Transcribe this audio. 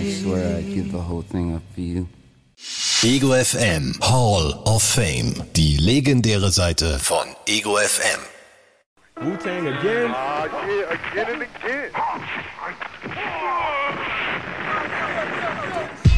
swear I'd give the whole thing up for you. Ego FM Hall of Fame. Die legendäre Seite von Ego FM. Wu-Tang again? Yeah, again and again.